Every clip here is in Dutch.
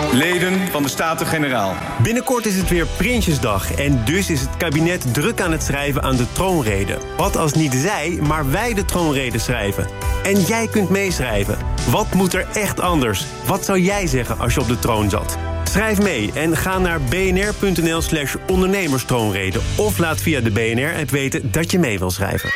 Leden van de Staten-Generaal. Binnenkort is het weer Prinsjesdag en dus is het kabinet druk aan het schrijven aan de troonrede. Wat als niet zij, maar wij de troonrede schrijven? En jij kunt meeschrijven. Wat moet er echt anders? Wat zou jij zeggen als je op de troon zat? Schrijf mee en ga naar bnr.nl/ondernemerstroonrede... of laat via de BNR-app weten dat je mee wil schrijven.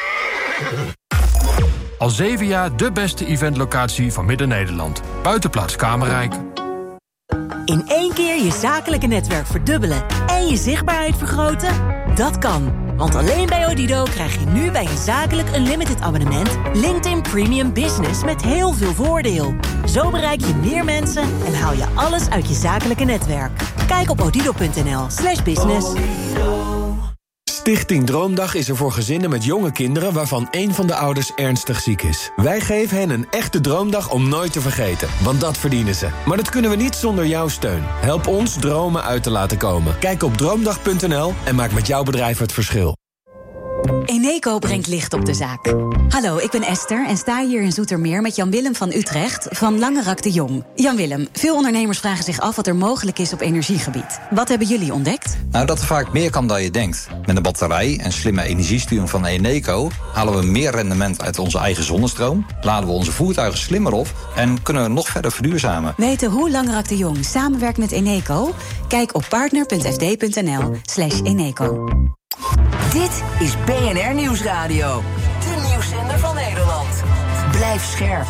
Al 7 jaar de beste eventlocatie van Midden-Nederland. Buitenplaats Kamerrijk. In 1 keer je zakelijke netwerk verdubbelen en je zichtbaarheid vergroten? Dat kan, want alleen bij Odido krijg je nu bij een zakelijk unlimited abonnement LinkedIn Premium Business met heel veel voordeel. Zo bereik je meer mensen en haal je alles uit je zakelijke netwerk. Kijk op odido.nl/business. Stichting Droomdag is er voor gezinnen met jonge kinderen waarvan één van de ouders ernstig ziek is. Wij geven hen een echte droomdag om nooit te vergeten, want dat verdienen ze. Maar dat kunnen we niet zonder jouw steun. Help ons dromen uit te laten komen. Kijk op droomdag.nl en maak met jouw bedrijf het verschil. Eneco brengt licht op de zaak. Hallo, ik ben Esther en sta hier in Zoetermeer met Jan-Willem van Utrecht van Langerak de Jong. Jan-Willem, veel ondernemers vragen zich af wat er mogelijk is op energiegebied. Wat hebben jullie ontdekt? Nou, dat er vaak meer kan dan je denkt. Met een batterij en slimme energiesturing van Eneco halen we meer rendement uit onze eigen zonnestroom, laden we onze voertuigen slimmer op en kunnen we nog verder verduurzamen. Weten hoe Langerak de Jong samenwerkt met Eneco? Kijk op partner.fd.nl/Eneco. Dit is BNR Nieuwsradio. De nieuwszender van Nederland. Blijf scherp.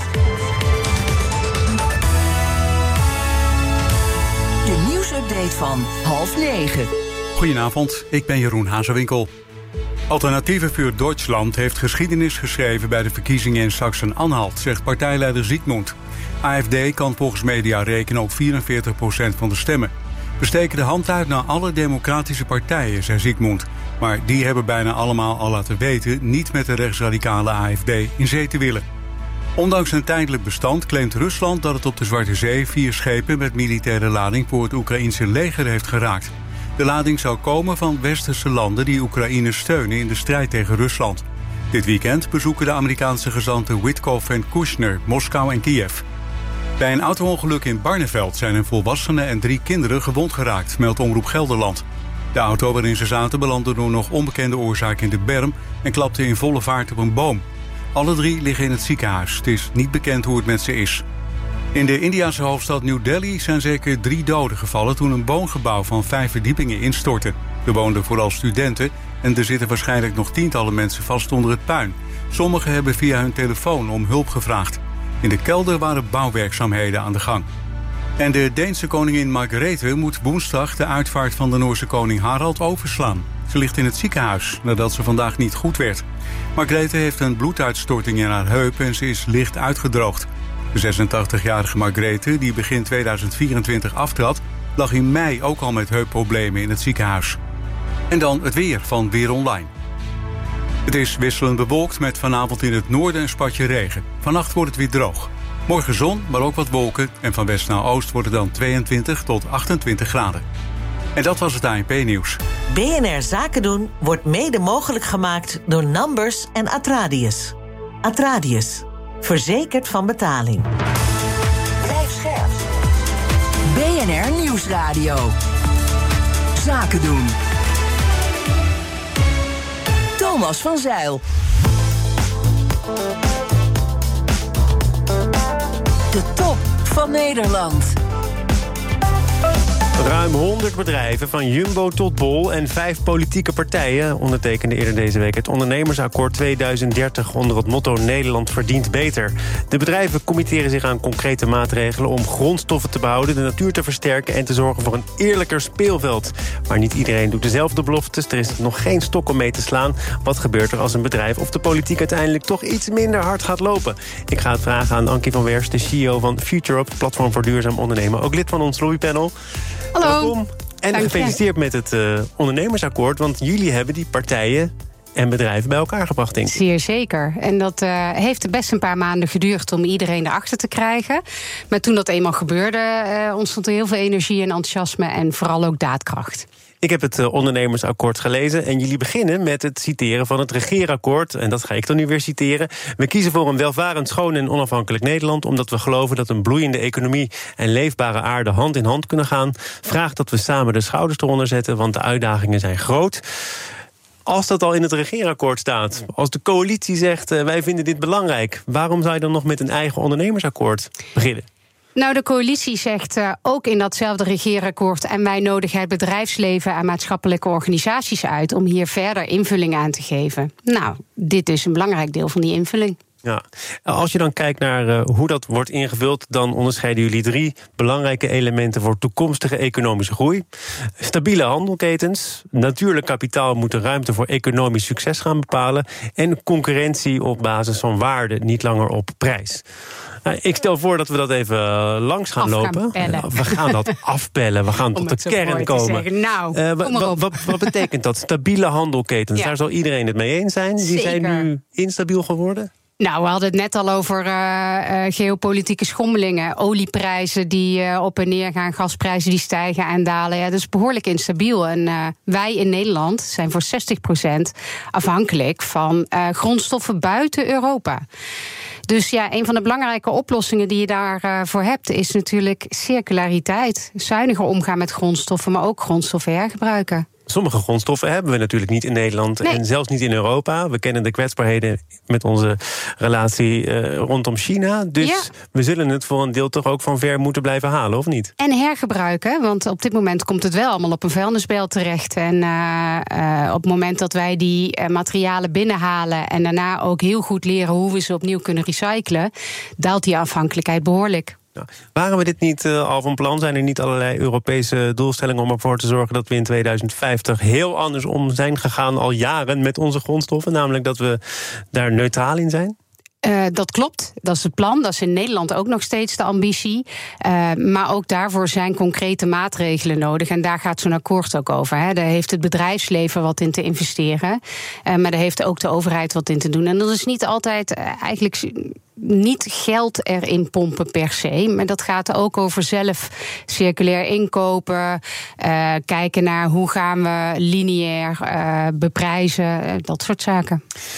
De nieuwsupdate van 8:30. Goedenavond, ik ben Jeroen Hazewinkel. Alternatieve für Deutschland heeft geschiedenis geschreven bij de verkiezingen in Sachsen-Anhalt, zegt partijleider Zietmund. AfD kan volgens media rekenen op 44% van de stemmen. We steken de hand uit naar alle democratische partijen, zei Zietmund. Maar die hebben bijna allemaal al laten weten niet met de rechtsradicale AfD in zee te willen. Ondanks een tijdelijk bestand claimt Rusland dat het op de Zwarte Zee 4 schepen met militaire lading voor het Oekraïense leger heeft geraakt. De lading zou komen van westerse landen die Oekraïne steunen in de strijd tegen Rusland. Dit weekend bezoeken de Amerikaanse gezanten Witkoff en Kushner Moskou en Kiev. Bij een auto-ongeluk in Barneveld zijn een volwassene en 3 kinderen gewond geraakt, meldt Omroep Gelderland. De auto waarin ze zaten belandde door nog onbekende oorzaak in de berm en klapte in volle vaart op een boom. Alle 3 liggen in het ziekenhuis. Het is niet bekend hoe het met ze is. In de Indiase hoofdstad New Delhi zijn zeker 3 doden gevallen toen een woongebouw van 5 verdiepingen instortte. Er woonden vooral studenten en er zitten waarschijnlijk nog tientallen mensen vast onder het puin. Sommigen hebben via hun telefoon om hulp gevraagd. In de kelder waren bouwwerkzaamheden aan de gang. En de Deense koningin Margrethe moet woensdag de uitvaart van de Noorse koning Harald overslaan. Ze ligt in het ziekenhuis nadat ze vandaag niet goed werd. Margrethe heeft een bloeduitstorting in haar heup en ze is licht uitgedroogd. De 86-jarige Margrethe, die begin 2024 aftrad, lag in mei ook al met heupproblemen in het ziekenhuis. En dan het weer van Weer Online. Het is wisselend bewolkt met vanavond in het noorden een spatje regen. Vannacht wordt het weer droog. Morgen zon, maar ook wat wolken. En van west naar oost wordt het dan 22 tot 28 graden. En dat was het ANP-nieuws. BNR Zaken doen wordt mede mogelijk gemaakt door Numbers en Atradius. Atradius. Verzekerd van betaling. Blijf scherp. BNR Nieuwsradio. Zaken doen. Thomas van Zijl. De top van Nederland. Ruim 100 bedrijven, van Jumbo tot Bol en 5 politieke partijen ondertekenden eerder deze week het ondernemersakkoord 2030 onder het motto Nederland verdient beter. De bedrijven committeren zich aan concrete maatregelen om grondstoffen te behouden, de natuur te versterken en te zorgen voor een eerlijker speelveld. Maar niet iedereen doet dezelfde beloftes. Er is nog geen stok om mee te slaan. Wat gebeurt er als een bedrijf of de politiek uiteindelijk toch iets minder hard gaat lopen? Ik ga het vragen aan Ankie van Wers, de CEO van FutureUp, platform voor duurzaam ondernemen. Ook lid van ons lobbypanel. Hallo. Welkom. En gefeliciteerd met het ondernemersakkoord, want jullie hebben die partijen en bedrijven bij elkaar gebracht, denk ik. Zeer zeker. En dat heeft best een paar maanden geduurd om iedereen erachter te krijgen. Maar toen dat eenmaal gebeurde, ontstond er heel veel energie en enthousiasme en vooral ook daadkracht. Ik heb het ondernemersakkoord gelezen en jullie beginnen met het citeren van het regeerakkoord. En dat ga ik dan nu weer citeren. We kiezen voor een welvarend, schoon en onafhankelijk Nederland, omdat we geloven dat een bloeiende economie en leefbare aarde hand in hand kunnen gaan. Vraagt dat we samen de schouders eronder zetten, want de uitdagingen zijn groot. Als dat al in het regeerakkoord staat, als de coalitie zegt wij vinden dit belangrijk, waarom zou je dan nog met een eigen ondernemersakkoord beginnen? Nou, de coalitie zegt ook in datzelfde regeerakkoord, en wij nodigen het bedrijfsleven en maatschappelijke organisaties uit om hier verder invulling aan te geven. Nou, dit is een belangrijk deel van die invulling. Ja. Als je dan kijkt naar hoe dat wordt ingevuld, dan onderscheiden jullie 3 belangrijke elementen voor toekomstige economische groei. Stabiele handelketens, natuurlijk kapitaal moet de ruimte voor economisch succes gaan bepalen en concurrentie op basis van waarde, niet langer op prijs. Ik stel voor dat we dat even langs gaan lopen. We gaan dat afpellen. We gaan tot de kern komen. Nou, wat betekent dat? Stabiele handelketens, daar zal iedereen het mee eens zijn. Die zijn nu instabiel geworden. Nou, we hadden het net al over geopolitieke schommelingen. Olieprijzen die op en neer gaan, gasprijzen die stijgen en dalen. Ja, dat is behoorlijk instabiel. En wij in Nederland zijn voor 60% afhankelijk van grondstoffen buiten Europa. Dus ja, een van de belangrijke oplossingen die je daarvoor hebt is natuurlijk circulariteit. Zuiniger omgaan met grondstoffen, maar ook grondstoffen hergebruiken. Sommige grondstoffen hebben we natuurlijk niet in Nederland en zelfs niet in Europa. We kennen de kwetsbaarheden met onze relatie rondom China. Dus we zullen het voor een deel toch ook van ver moeten blijven halen, of niet? En hergebruiken, want op dit moment komt het wel allemaal op een vuilnisbelt terecht. En op het moment dat wij die materialen binnenhalen en daarna ook heel goed leren hoe we ze opnieuw kunnen recyclen, daalt die afhankelijkheid behoorlijk. Ja. Waren we dit niet al van plan? Zijn er niet allerlei Europese doelstellingen om ervoor te zorgen dat we in 2050 heel anders om zijn gegaan al jaren met onze grondstoffen? Namelijk dat we daar neutraal in zijn? Dat klopt, dat is het plan. Dat is in Nederland ook nog steeds de ambitie. Maar ook daarvoor zijn concrete maatregelen nodig. En daar gaat zo'n akkoord ook over. Hè. Daar heeft het bedrijfsleven wat in te investeren. Maar daar heeft ook de overheid wat in te doen. En dat is niet altijd eigenlijk niet geld erin pompen per se. Maar dat gaat ook over zelf circulair inkopen. Kijken naar hoe gaan we lineair beprijzen. Dat soort zaken.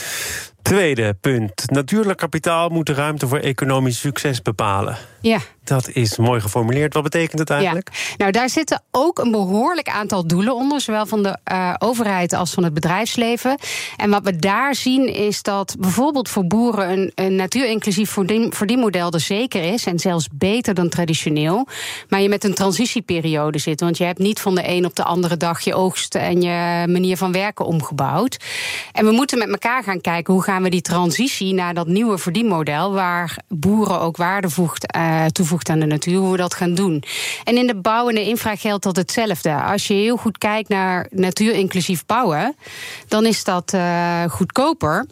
Tweede punt. Natuurlijk kapitaal moet de ruimte voor economisch succes bepalen. Ja. Dat is mooi geformuleerd. Wat betekent het eigenlijk? Ja. Nou, daar zitten ook een behoorlijk aantal doelen onder, zowel van de overheid als van het bedrijfsleven. En wat we daar zien is dat bijvoorbeeld voor boeren een natuurinclusief verdienmodel er zeker is, en zelfs beter dan traditioneel. Maar je met een transitieperiode zit, want je hebt niet van de een op de andere dag je oogst en je manier van werken omgebouwd. En we moeten met elkaar gaan kijken hoe gaan we die transitie naar dat nieuwe verdienmodel, waar boeren ook waarde toevoegt aan de natuur, hoe we dat gaan doen. En in de bouw en de infra geldt dat hetzelfde. Als je heel goed kijkt naar natuurinclusief bouwen, dan is dat goedkoper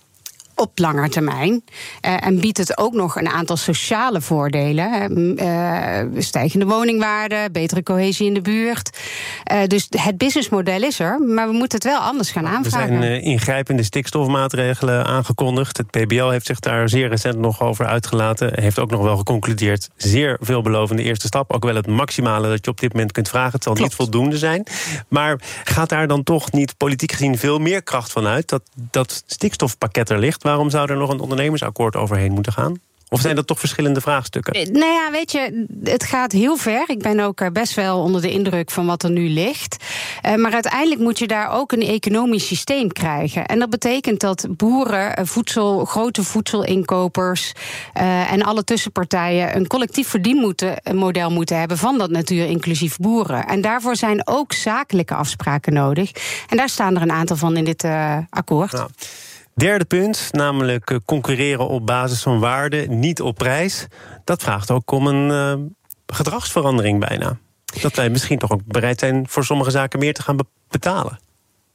op lange termijn. En biedt het ook nog een aantal sociale voordelen. Stijgende woningwaarde, betere cohesie in de buurt. Dus het businessmodel is er, maar we moeten het wel anders gaan aanvragen. Er zijn ingrijpende stikstofmaatregelen aangekondigd. Het PBL heeft zich daar zeer recent nog over uitgelaten. Heeft ook nog wel geconcludeerd, zeer veelbelovende eerste stap. Ook wel het maximale dat je op dit moment kunt vragen. Het zal niet voldoende zijn. Maar gaat daar dan toch niet politiek gezien veel meer kracht van uit dat stikstofpakket er ligt? Waarom zou er nog een ondernemersakkoord overheen moeten gaan? Of zijn dat toch verschillende vraagstukken? Nou ja, weet je, het gaat heel ver. Ik ben ook best wel onder de indruk van wat er nu ligt. Maar uiteindelijk moet je daar ook een economisch systeem krijgen. En dat betekent dat boeren, grote voedselinkopers en alle tussenpartijen een collectief verdienmodel moeten hebben van dat natuurinclusief boeren. En daarvoor zijn ook zakelijke afspraken nodig. En daar staan er een aantal van in dit akkoord. Nou. Derde punt, namelijk concurreren op basis van waarde, niet op prijs. Dat vraagt ook om een gedragsverandering bijna. Dat wij misschien toch ook bereid zijn voor sommige zaken meer te gaan betalen.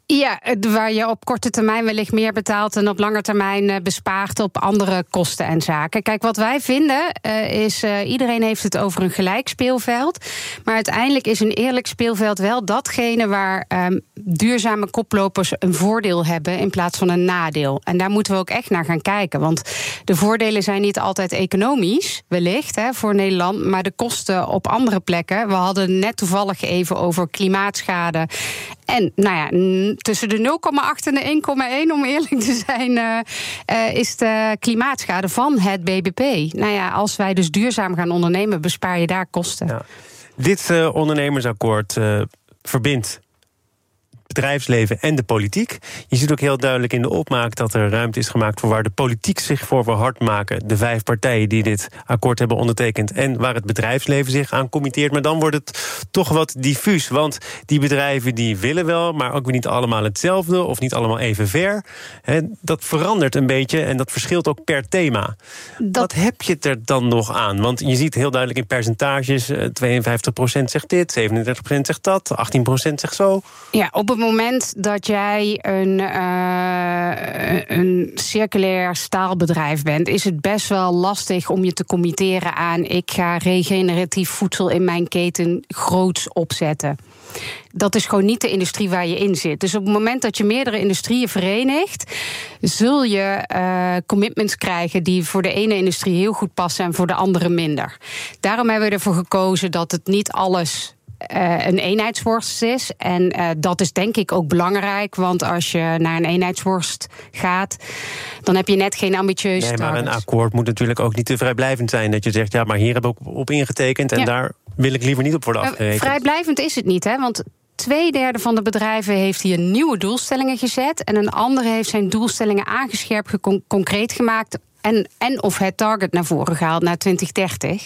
Ja, waar je op korte termijn wellicht meer betaalt en op lange termijn bespaart op andere kosten en zaken. Kijk, wat wij vinden is, iedereen heeft het over een gelijk speelveld. Maar uiteindelijk is een eerlijk speelveld wel datgene waar duurzame koplopers een voordeel hebben in plaats van een nadeel. En daar moeten we ook echt naar gaan kijken. Want de voordelen zijn niet altijd economisch, wellicht, voor Nederland, maar de kosten op andere plekken. We hadden net toevallig even over klimaatschade. En tussen de 0,8 en de 1,1, om eerlijk te zijn, is de klimaatschade van het BBP. Als wij dus duurzaam gaan ondernemen, bespaar je daar kosten. Ja. Dit ondernemersakkoord verbindt bedrijfsleven en de politiek. Je ziet ook heel duidelijk in de opmaak dat er ruimte is gemaakt voor waar de politiek zich voor wil hard maken. De 5 partijen die dit akkoord hebben ondertekend en waar het bedrijfsleven zich aan committeert. Maar dan wordt het toch wat diffuus, want die bedrijven die willen wel, maar ook weer niet allemaal hetzelfde of niet allemaal even ver. Dat verandert een beetje en dat verschilt ook per thema. Wat heb je er dan nog aan? Want je ziet heel duidelijk in percentages, 52% zegt dit, 37% zegt dat, 18% zegt zo. Ja, op het moment dat jij een circulair staalbedrijf bent, is het best wel lastig om je te committeren aan ik ga regeneratief voedsel in mijn keten groots opzetten. Dat is gewoon niet de industrie waar je in zit. Dus op het moment dat je meerdere industrieën verenigt, zul je commitments krijgen die voor de ene industrie heel goed passen en voor de andere minder. Daarom hebben we ervoor gekozen dat het niet alles een eenheidsworst is. En dat is denk ik ook belangrijk, want als je naar een eenheidsworst gaat, dan heb je net geen ambitieuze target. Maar een akkoord moet natuurlijk ook niet te vrijblijvend zijn. Dat je zegt, ja, maar hier heb ik op ingetekend en daar wil ik liever niet op worden afgerekend. Vrijblijvend is het niet, want 2/3 van de bedrijven heeft hier nieuwe doelstellingen gezet en een andere heeft zijn doelstellingen aangescherpt, concreet gemaakt en of het target naar voren gehaald naar 2030.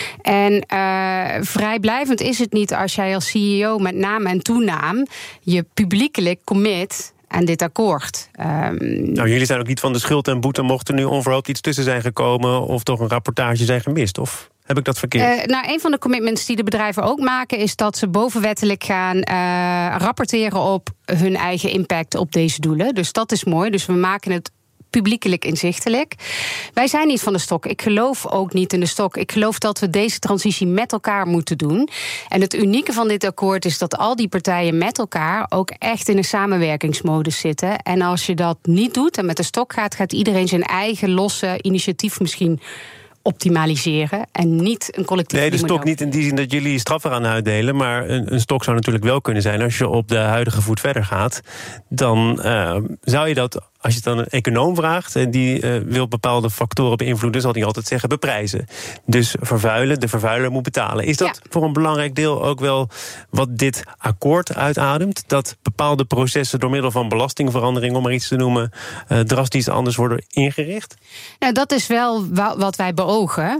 En vrijblijvend is het niet als jij als CEO met naam en toenaam je publiekelijk commit aan dit akkoord. Jullie zijn ook niet van de schuld en boete mocht er nu onverhoopt iets tussen zijn gekomen of toch een rapportage zijn gemist, of heb ik dat verkeerd? Een van de commitments die de bedrijven ook maken is dat ze bovenwettelijk gaan rapporteren op hun eigen impact op deze doelen. Dus dat is mooi. Dus we maken het publiekelijk inzichtelijk. Wij zijn niet van de stok. Ik geloof ook niet in de stok. Ik geloof dat we deze transitie met elkaar moeten doen. En het unieke van dit akkoord is dat al die partijen met elkaar ook echt in een samenwerkingsmodus zitten. En als je dat niet doet en met de stok gaat iedereen zijn eigen losse initiatief misschien optimaliseren en niet een collectief. Nee, de stok niet in die zin dat jullie straffen aan uitdelen, maar een stok zou natuurlijk wel kunnen zijn als je op de huidige voet verder gaat. Dan zou je dat, als je het dan een econoom vraagt en die wil bepaalde factoren beïnvloeden, zal die altijd zeggen beprijzen. Dus vervuilen, de vervuiler moet betalen. Is dat voor een belangrijk deel ook wel wat dit akkoord uitademt? Dat bepaalde processen door middel van belastingverandering, om maar iets te noemen, drastisch anders worden ingericht? Nou, dat is wel wat wij beogen.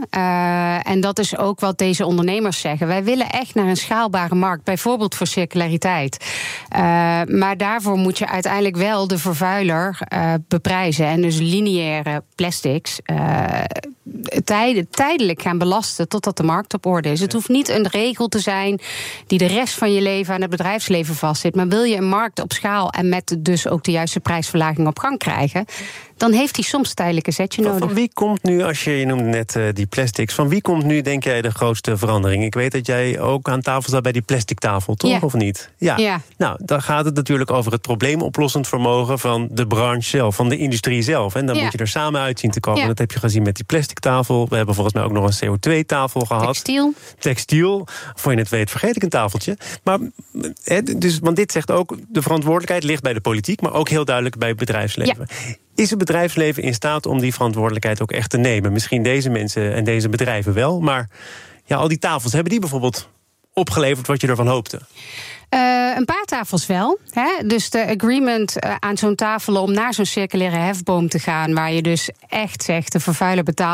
En dat is ook wat deze ondernemers zeggen. Wij willen echt naar een schaalbare markt, bijvoorbeeld voor circulariteit. Maar daarvoor moet je uiteindelijk wel de vervuiler beprijzen. En dus lineaire plastics tijdelijk gaan belasten totdat de markt op orde is. Het hoeft niet een regel te zijn die de rest van je leven aan het bedrijfsleven vastzit. Maar wil je een markt op schaal en met dus ook de juiste prijsverlaging op gang krijgen, dan heeft hij soms tijdelijk een zetje nodig. Van wie komt nu, als je noemde net die plastics, van wie komt nu, denk jij, de grootste verandering? Ik weet dat jij ook aan tafel staat bij die plastic tafel, toch? Ja. Of niet? Ja. Nou, dan gaat het natuurlijk over het probleemoplossend vermogen van de branche zelf, van de industrie zelf. En dan moet je er samen uit zien te komen. Dat heb je gezien met die plastic tafel. We hebben volgens mij ook nog een CO2-tafel gehad. Textiel. Voor je het weet vergeet ik een tafeltje. Maar, want dit zegt ook, de verantwoordelijkheid ligt bij de politiek, maar ook heel duidelijk bij het bedrijfsleven. Ja. Is het bedrijfsleven in staat om die verantwoordelijkheid ook echt te nemen? Misschien deze mensen en deze bedrijven wel, maar al die tafels, hebben die bijvoorbeeld opgeleverd wat je ervan hoopte? Een paar tafels wel. Dus de agreement aan zo'n tafel om naar zo'n circulaire hefboom te gaan, waar je dus echt zegt, de vervuiler betaalt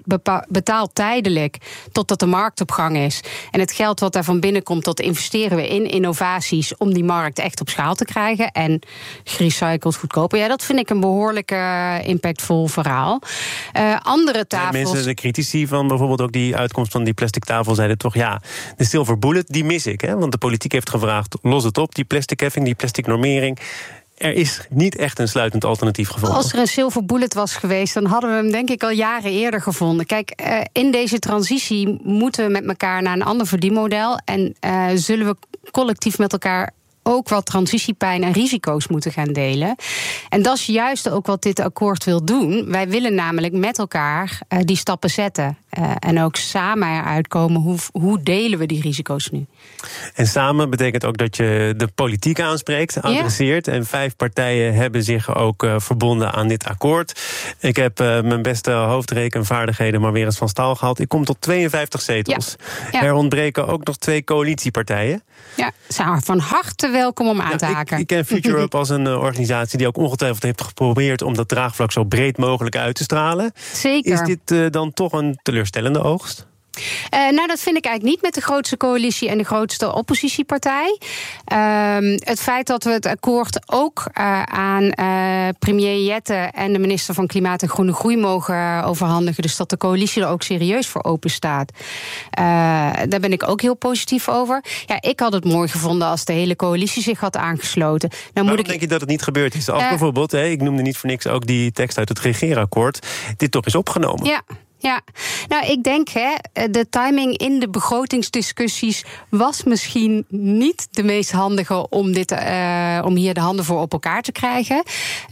betaalt tijdelijk totdat de markt op gang is. En het geld wat daarvan binnenkomt, dat investeren we in innovaties om die markt echt op schaal te krijgen. En gerecycled goedkoper. Ja, dat vind ik een behoorlijk impactvol verhaal. Andere tafels... Ja, mensen, de critici van bijvoorbeeld ook die uitkomst van die plastic tafel zeiden toch, ja, de silver bullet, die mis ik. Hè? Want de politiek heeft gevraagd, los het op, die plastic heffing, die plastic normering. Er is niet echt een sluitend alternatief gevonden. Als er een silver bullet was geweest, dan hadden we hem denk ik al jaren eerder gevonden. Kijk, in deze transitie moeten we met elkaar naar een ander verdienmodel. En zullen we collectief met elkaar ook wat transitiepijn en risico's moeten gaan delen. En dat is juist ook wat dit akkoord wil doen. Wij willen namelijk met elkaar die stappen zetten. En ook samen eruit komen, hoe delen we die risico's nu? En samen betekent ook dat je de politiek aanspreekt, adresseert. Ja. En 5 partijen hebben zich ook verbonden aan dit akkoord. Ik heb mijn beste hoofdrekenvaardigheden maar weer eens van staal gehaald. Ik kom tot 52 zetels. Ja. Ja. Er ontbreken ook nog 2 coalitiepartijen. Ja, zijn van harte welkom om aan te haken. Ik ken Future Up als een organisatie die ook ongetwijfeld heeft geprobeerd om dat draagvlak zo breed mogelijk uit te stralen. Zeker. Is dit dan toch een teleurstellende oogst? Nou, dat vind ik eigenlijk niet met de grootste coalitie en de grootste oppositiepartij. Het feit dat we het akkoord ook aan premier Jette en de minister van Klimaat en Groene Groei mogen overhandigen, dus dat de coalitie er ook serieus voor open staat. Daar ben ik ook heel positief over. Ja, ik had het mooi gevonden als de hele coalitie zich had aangesloten. Nou, waarom denk je dat het niet gebeurd is? Als bijvoorbeeld, ik noemde niet voor niks ook die tekst uit het regeerakkoord, dit toch is opgenomen. Ja, nou, ik denk, de timing in de begrotingsdiscussies was misschien niet de meest handige om hier de handen voor op elkaar te krijgen.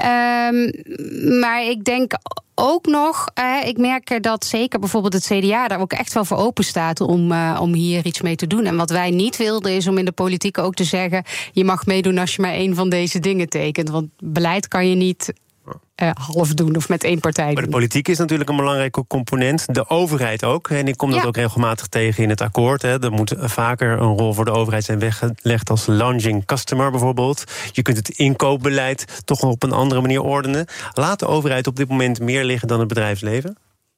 Maar ik denk ook nog, ik merk dat zeker bijvoorbeeld het CDA daar ook echt wel voor open staat om hier iets mee te doen. En wat wij niet wilden is om in de politiek ook te zeggen, je mag meedoen als je maar één van deze dingen tekent. Want beleid kan je niet half doen of met één partij doen. Maar de politiek is natuurlijk een belangrijke component. De overheid ook. En ik kom dat ook regelmatig tegen in het akkoord. Er moet vaker een rol voor de overheid zijn weggelegd als launching customer bijvoorbeeld. Je kunt het inkoopbeleid toch op een andere manier ordenen. Laat de overheid op dit moment meer liggen dan het bedrijfsleven?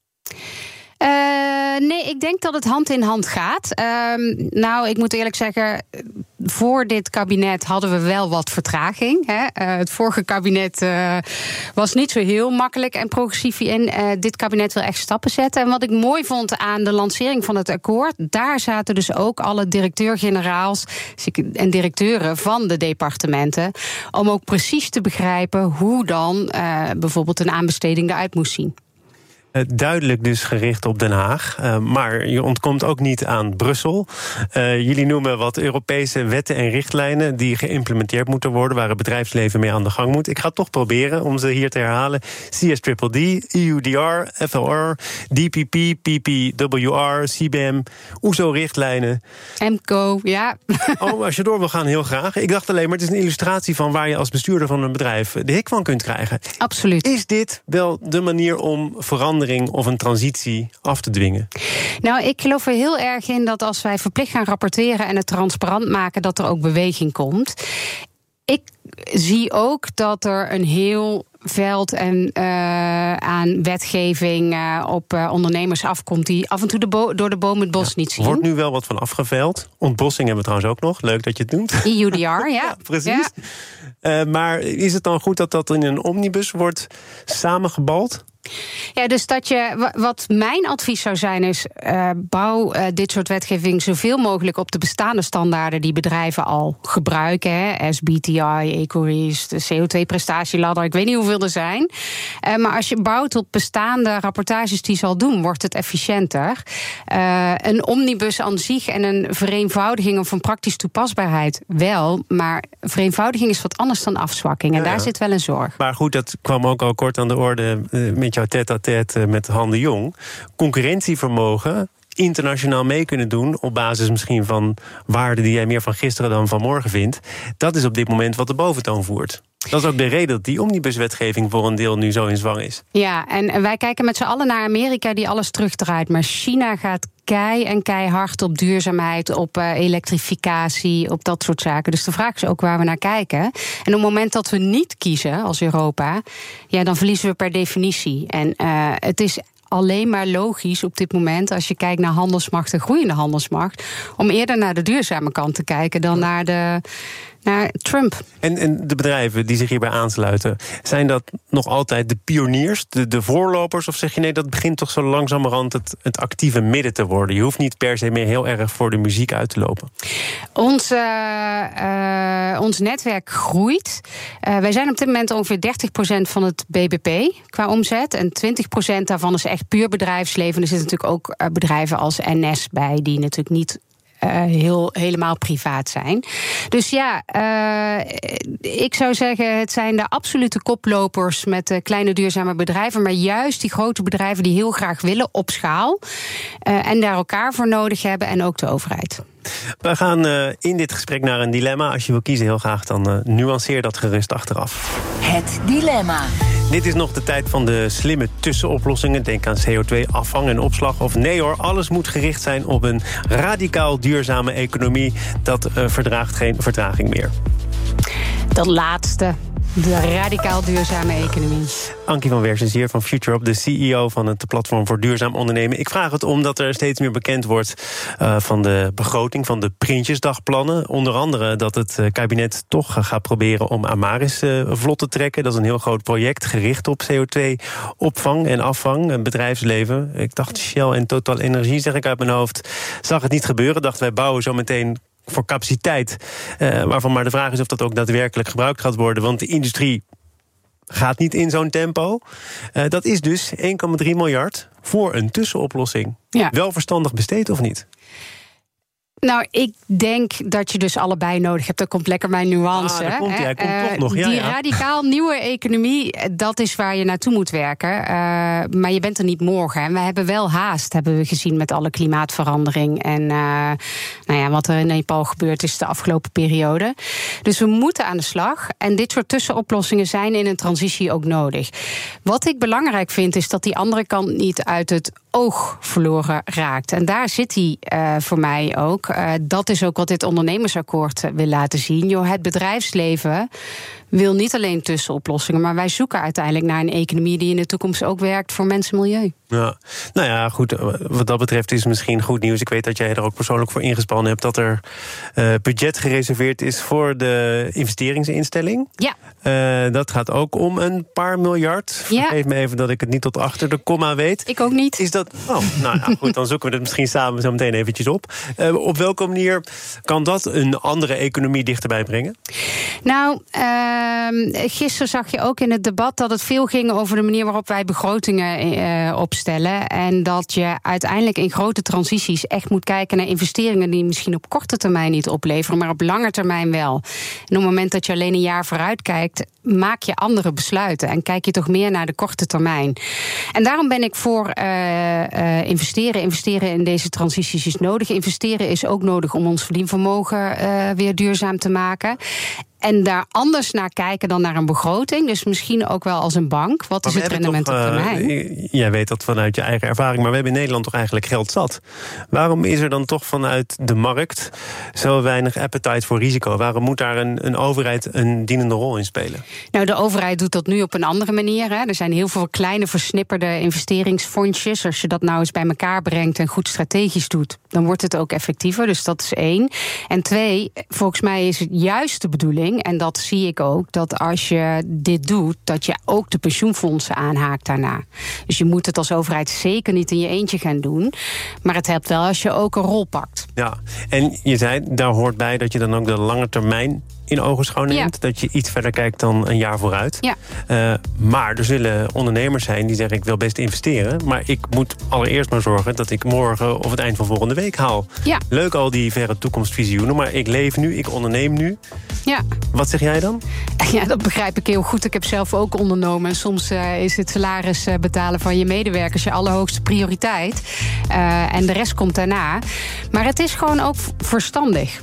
Nee, ik denk dat het hand in hand gaat. Nou, ik moet eerlijk zeggen, voor dit kabinet hadden we wel wat vertraging. Het vorige kabinet was niet zo heel makkelijk en progressief in. Dit kabinet wil echt stappen zetten. En wat ik mooi vond aan de lancering van het akkoord, daar zaten dus ook alle directeur-generaals en directeuren van de departementen, om ook precies te begrijpen hoe dan bijvoorbeeld een aanbesteding eruit moest zien. Duidelijk dus gericht op Den Haag. Maar je ontkomt ook niet aan Brussel. Jullie noemen wat Europese wetten en richtlijnen die geïmplementeerd moeten worden, waar het bedrijfsleven mee aan de gang moet. Ik ga het toch proberen om ze hier te herhalen. CSDDD, EUDR, FLR, DPP, PPWR, CBAM, OESO-richtlijnen. MCO, ja. Als je door wil gaan, heel graag. Ik dacht alleen maar, het is een illustratie van waar je als bestuurder van een bedrijf de hik van kunt krijgen. Absoluut. Is dit wel de manier om verandering of een transitie af te dwingen? Nou, ik geloof er heel erg in dat als wij verplicht gaan rapporteren en het transparant maken, dat er ook beweging komt. Ik zie ook dat er een heel veld aan wetgeving op ondernemers afkomt die af en toe door de boom het bos niet zien. Wordt nu wel wat van afgeveild. Ontbossing hebben we trouwens ook nog. Leuk dat je het noemt. EUDR, ja. Precies. Ja. Maar is het dan goed dat dat in een omnibus wordt samengebald? Ja, dus wat mijn advies zou zijn is, bouw dit soort wetgeving zoveel mogelijk op de bestaande standaarden die bedrijven al gebruiken. SBTI, Ecoris, de CO2-prestatieladder, ik weet niet hoeveel er zijn. Maar als je bouwt op bestaande rapportages die ze al doen, wordt het efficiënter. Een omnibus aan zich en een vereenvoudiging of een praktische toepasbaarheid wel, maar vereenvoudiging is wat anders dan afzwakking. En daar zit wel een zorg. Maar goed, dat kwam ook al kort aan de orde met jouw tête-à-tête met Han de Jong. Concurrentievermogen, internationaal mee kunnen doen op basis misschien van waarden die jij meer van gisteren dan van morgen vindt. Dat is op dit moment wat de boventoon voert. Dat is ook de reden dat die omnibuswetgeving voor een deel nu zo in zwang is. Ja, en wij kijken met z'n allen naar Amerika die alles terugdraait. Maar China gaat keihard op duurzaamheid, op elektrificatie, op dat soort zaken. Dus de vraag is ook waar we naar kijken. En op het moment dat we niet kiezen als Europa, ja, dan verliezen we per definitie. En het is alleen maar logisch op dit moment, als je kijkt naar handelsmacht en groeiende handelsmacht, om eerder naar de duurzame kant te kijken dan naar Trump. En de bedrijven die zich hierbij aansluiten, zijn dat nog altijd de pioniers, de voorlopers? Of zeg je nee, dat begint toch zo langzamerhand het actieve midden te worden? Je hoeft niet per se meer heel erg voor de muziek uit te lopen. Ons netwerk groeit. Wij zijn op dit moment ongeveer 30% van het BBP qua omzet. En 20% daarvan is echt puur bedrijfsleven. Er zitten natuurlijk ook bedrijven als NS bij, die natuurlijk niet helemaal privaat zijn. Dus ja, ik zou zeggen, het zijn de absolute koplopers met kleine duurzame bedrijven, maar juist die grote bedrijven die heel graag willen op schaal en daar elkaar voor nodig hebben en ook de overheid. We gaan in dit gesprek naar een dilemma. Als je wil kiezen heel graag, dan nuanceer dat gerust achteraf. Het dilemma. Dit is nog de tijd van de slimme tussenoplossingen. Denk aan CO2-afvang en opslag. Of nee hoor, alles moet gericht zijn op een radicaal duurzame economie. Dat verdraagt geen vertraging meer. Dat laatste. De radicaal duurzame economie. Ankie van Wersens hier van FutureUp, de CEO van het platform voor duurzaam ondernemen. Ik vraag het omdat er steeds meer bekend wordt van de begroting, van de Prinsjesdagplannen. Onder andere dat het kabinet toch gaat proberen om Amaris vlot te trekken. Dat is een heel groot project gericht op CO2-opvang en afvang, het bedrijfsleven. Ik dacht Shell en Total Energie, zeg ik uit mijn hoofd, zag het niet gebeuren. Dacht wij bouwen zo meteen voor capaciteit, waarvan maar de vraag is of dat ook daadwerkelijk gebruikt gaat worden. Want de industrie gaat niet in zo'n tempo. Dat is dus 1,3 miljard voor een tussenoplossing. Ja. Wel verstandig besteed of niet? Nou, ik denk dat je dus allebei nodig hebt. Dat komt lekker mijn nuance. Daar komt hij komt toch nog. Die radicaal nieuwe economie, dat is waar je naartoe moet werken. Maar je bent er niet morgen. En we hebben wel haast, hebben we gezien met alle klimaatverandering. En wat er in Nepal gebeurd is de afgelopen periode. Dus we moeten aan de slag. En dit soort tussenoplossingen zijn in een transitie ook nodig. Wat ik belangrijk vind, is dat die andere kant niet uit het oog verloren raakt. En daar zit hij voor mij ook. Dat is ook wat dit ondernemersakkoord wil laten zien. Het bedrijfsleven wil niet alleen tussenoplossingen, maar wij zoeken uiteindelijk naar een economie die in de toekomst ook werkt voor mensen en milieu. Ja, nou ja, goed. Wat dat betreft is misschien goed nieuws. Ik weet dat jij er ook persoonlijk voor ingespannen hebt dat er budget gereserveerd is voor de investeringsinstelling. Ja. Dat gaat ook om een paar miljard. Ja. Vergeef me even dat ik het niet tot achter de komma weet. Ik ook niet. Is dat? Oh, nou ja, goed, dan zoeken we het misschien samen zo meteen eventjes op. Op welke manier kan dat een andere economie dichterbij brengen? Nou, gisteren zag je ook in het debat dat het veel ging over de manier waarop wij begrotingen opstellen. En dat je uiteindelijk in grote transities echt moet kijken naar investeringen die misschien op korte termijn niet opleveren, maar op lange termijn wel. En op het moment dat je alleen een jaar vooruit kijkt, maak je andere besluiten en kijk je toch meer naar de korte termijn. En daarom ben ik voor investeren. Investeren in deze transities is nodig. Investeren is ook nodig om ons verdienvermogen weer duurzaam te maken. En daar anders naar kijken dan naar een begroting. Dus misschien ook wel als een bank. Wat is het rendement op termijn? Jij weet dat vanuit je eigen ervaring. Maar we hebben in Nederland toch eigenlijk geld zat. Waarom is er dan toch vanuit de markt zo weinig appetite voor risico? Waarom moet daar een overheid een dienende rol in spelen? Nou, de overheid doet dat nu op een andere manier. Hè. Er zijn heel veel kleine versnipperde investeringsfondsjes. Als je dat nou eens bij elkaar brengt en goed strategisch doet, dan wordt het ook effectiever. Dus dat is 1. En 2, volgens mij is het juist de bedoeling, en dat zie ik ook, dat als je dit doet, dat je ook de pensioenfondsen aanhaakt daarna. Dus je moet het als overheid zeker niet in je eentje gaan doen. Maar het helpt wel als je ook een rol pakt. Ja, en je zei, daar hoort bij dat je dan ook de lange termijn in ogenschouw neemt. Ja. Dat je iets verder kijkt dan een jaar vooruit. Ja. Maar er zullen ondernemers zijn die zeggen, ik wil best investeren, maar ik moet allereerst maar zorgen dat ik morgen of het eind van volgende week haal. Ja. Leuk al die verre toekomstvisioenen, maar ik leef nu, ik onderneem nu. Ja. Wat zeg jij dan? Ja, dat begrijp ik heel goed. Ik heb zelf ook ondernomen. En soms is het salaris betalen van je medewerkers je allerhoogste prioriteit. En de rest komt daarna. Maar het is gewoon ook verstandig.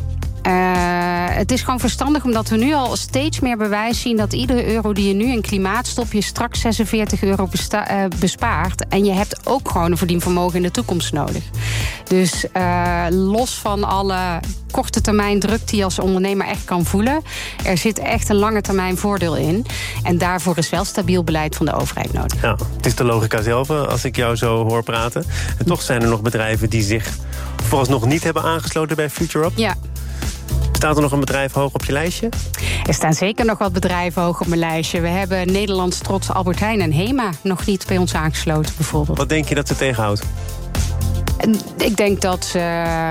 Het is gewoon verstandig omdat we nu al steeds meer bewijs zien dat iedere euro die je nu in klimaat stopt, je straks 46 euro bespaart. En je hebt ook gewoon een verdienvermogen in de toekomst nodig. Dus los van alle korte termijn druk die je als ondernemer echt kan voelen. Er zit echt een lange termijn voordeel in. En daarvoor is wel stabiel beleid van de overheid nodig. Ja, het is de logica zelf als ik jou zo hoor praten. En toch zijn er nog bedrijven die zich vooralsnog niet hebben aangesloten bij FutureUp. Ja. Staat er nog een bedrijf hoog op je lijstje? Er staan zeker nog wat bedrijven hoog op mijn lijstje. We hebben Nederlands trots Albert Heijn en HEMA nog niet bij ons aangesloten, bijvoorbeeld. Wat denk je dat ze tegenhoudt? Ik denk dat ze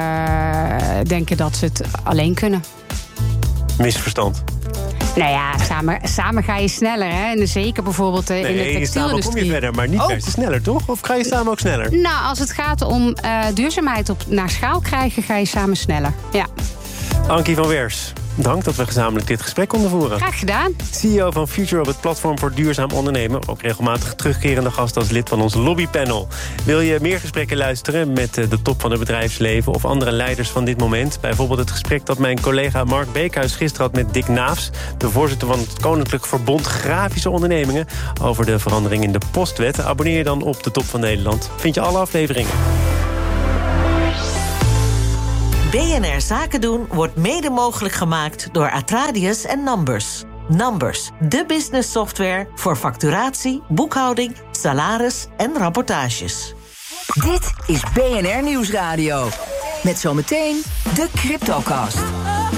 het alleen kunnen. Misverstand. Nou ja, samen ga je sneller. Hè? En zeker bijvoorbeeld in de textielindustrie. Samen kom je verder, maar niet per se sneller, toch? Of ga je samen ook sneller? Nou, als het gaat om duurzaamheid naar schaal krijgen, ga je samen sneller. Ja. Ankie van Wers, dank dat we gezamenlijk dit gesprek konden voeren. Graag gedaan. CEO van FutureUp, het platform voor duurzaam ondernemen. Ook regelmatig terugkerende gast als lid van ons lobbypanel. Wil je meer gesprekken luisteren met de top van het bedrijfsleven of andere leiders van dit moment? Bijvoorbeeld het gesprek dat mijn collega Mark Beekhuis gisteren had met Dick Naafs, de voorzitter van het Koninklijk Verbond Grafische Ondernemingen, over de verandering in de postwet. Abonneer je dan op de Top van Nederland. Vind je alle afleveringen. BNR Zaken doen wordt mede mogelijk gemaakt door Atradius en Numbers. Numbers, de business software voor facturatie, boekhouding, salaris en rapportages. Dit is BNR Nieuwsradio. Met zometeen de CryptoCast.